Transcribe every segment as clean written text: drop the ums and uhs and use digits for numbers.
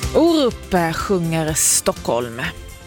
Orup sjunger Stockholm.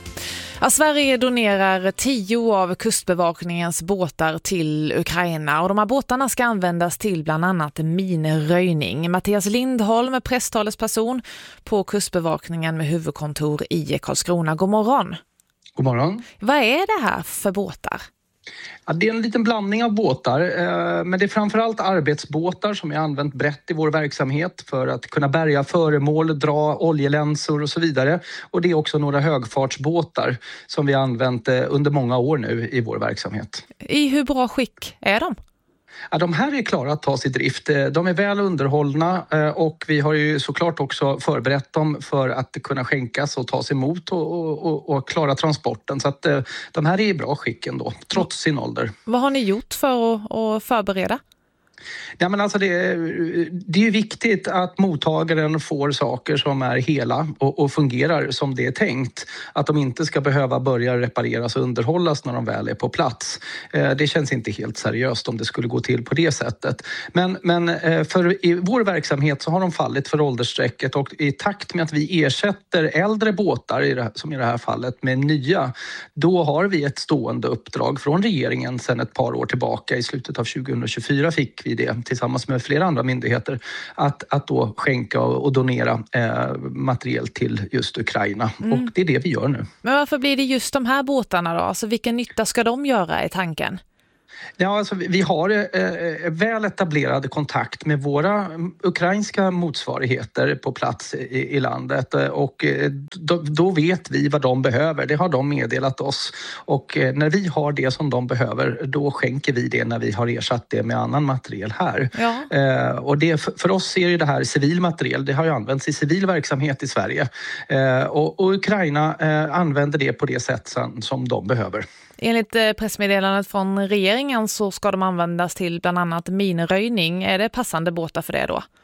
Ja, Sverige donerar 10 av kustbevakningens båtar till Ukraina och de här båtarna ska användas till bland annat minröjning. Mattias Lindholm, presstalesperson på kustbevakningen med huvudkontor i Karlskrona. God morgon. God morgon. Vad är det här för båtar? Ja, det är en liten blandning av båtar, men det är framförallt arbetsbåtar som är använt brett i vår verksamhet för att kunna bärga föremål, dra oljelänsor och så vidare. Och det är också några högfartsbåtar som vi har använt under många år nu i vår verksamhet. I hur bra skick är de? Ja, de här är klara att tas i drift. De är väl underhållna och vi har ju såklart också förberett dem för att kunna skänkas och tas emot och klara transporten. Så att de här är i bra skick ändå, trots sin ålder. Vad har ni gjort för att förbereda? Ja, men alltså det är ju viktigt att mottagaren får saker som är hela och fungerar som det är tänkt. Att de inte ska behöva börja repareras och underhållas när de väl är på plats. Det känns inte helt seriöst om det skulle gå till på det sättet. Men för i vår verksamhet så har de fallit för åldersstrecket och i takt med att vi ersätter äldre båtar, som i det här fallet, med nya, då har vi ett stående uppdrag från regeringen sedan ett par år tillbaka. I slutet av 2024 fick vi det tillsammans med flera andra myndigheter att då skänka och donera material till just Ukraina. Och det är det vi gör nu. Men varför blir det just de här båtarna då? Alltså vilken nytta ska de göra i tanken? Ja, alltså, vi har väl etablerad kontakt med våra ukrainska motsvarigheter på plats i landet och då vet vi vad de behöver. Det har de meddelat oss och när vi har det som de behöver, då skänker vi det när vi har ersatt det med annan material här. Ja. Och det, för oss är det här civil material. Det har ju använts i civil verksamhet i Sverige och Ukraina använder det på det sätt som de behöver. Enligt pressmeddelandet från regeringen så ska de användas till bland annat minröjning. Är det passande båtar för det då?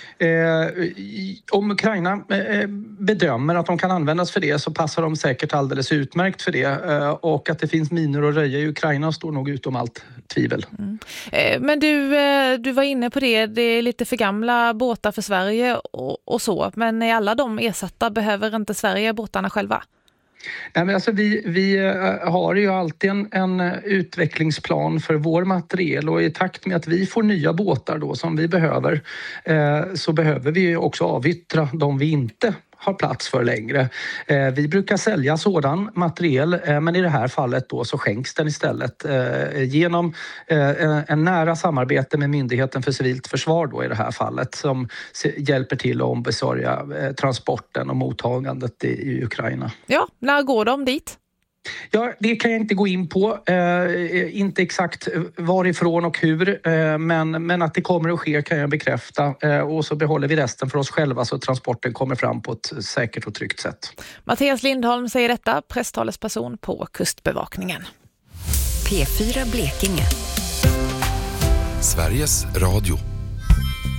Om Ukraina bedömer att de kan användas för det så passar de säkert alldeles utmärkt för det. Och att det finns minor att röja i Ukraina står nog utom allt tvivel. Men du var inne på det. Det är lite för gamla båtar för Sverige och så. Men är alla de ersatta, behöver inte Sverige båtarna själva? Nej, men alltså vi har ju alltid en utvecklingsplan för vår materiel och i takt med att vi får nya båtar då som vi behöver så behöver vi också avyttra de vi inte har plats för längre. Vi brukar sälja sådan materiel men i det här fallet då så skänks den istället genom en nära samarbete med Myndigheten för civilt försvar då i det här fallet som hjälper till att ombesörja transporten och mottagandet i Ukraina. Ja, när går de dit? Ja, det kan jag inte gå in på. Inte exakt varifrån och hur. Men att det kommer att ske kan jag bekräfta. Och så behåller vi resten för oss själva så transporten kommer fram på ett säkert och tryggt sätt. Mattias Lindholm säger detta, presstalesperson på Kustbevakningen. P4 Blekinge. Sveriges Radio.